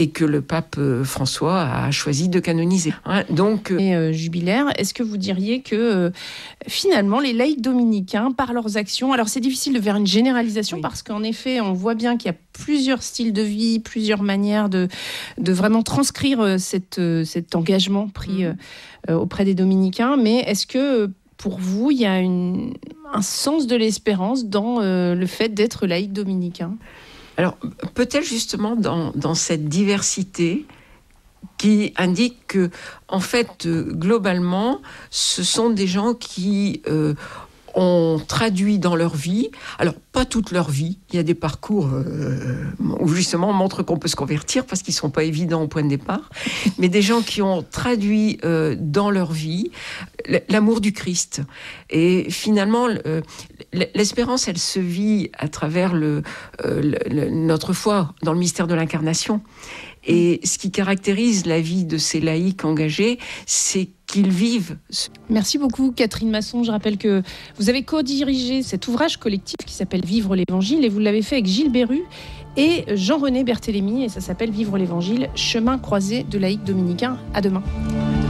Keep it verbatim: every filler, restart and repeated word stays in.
et que le pape François a choisi de canoniser. Hein, donc, et euh, jubilaire, est-ce que vous diriez que euh, finalement les laïcs dominicains, par leurs actions, alors c'est difficile de faire une généralisation oui. parce qu'en effet, on voit bien qu'il y a plusieurs styles de vie, plusieurs manières de, de vraiment transcrire cette, cet engagement pris mmh. euh, auprès des dominicains, mais est-ce que pour vous, il y a une, un sens de l'espérance dans euh, le fait d'être laïc dominicain ? Alors, peut-être justement dans, dans cette diversité qui indique que, en fait, euh, globalement, ce sont des gens qui euh, ont traduit dans leur vie, alors pas toute leur vie, il y a des parcours euh, où justement on montre qu'on peut se convertir parce qu'ils ne sont pas évidents au point de départ, mais des gens qui ont traduit euh, dans leur vie l'amour du Christ. Et finalement, euh, l'espérance, elle se vit à travers le, euh, le, notre foi dans le mystère de l'incarnation. Et ce qui caractérise la vie de ces laïcs engagés, c'est qu'ils vivent. Merci beaucoup Catherine Masson. Je rappelle que vous avez co-dirigé cet ouvrage collectif qui s'appelle Vivre l'Évangile et vous l'avez fait avec Gilles Beru et Jean-René Berthélémy et ça s'appelle Vivre l'Évangile, chemin croisé de laïcs dominicains. À demain.